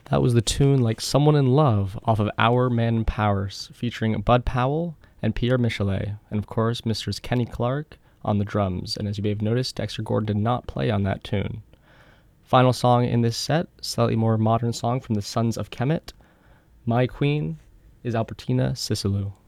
That was the tune Like Someone in Love off of Our Man Powers, featuring Bud Powell and Pierre Michelet, and of course, Mr. Kenny Clark on the drums. And as you may have noticed, Dexter Gordon did not play on that tune. Final song in this set, slightly more modern song from the Sons of Kemet. My Queen is Albertina Sisulu.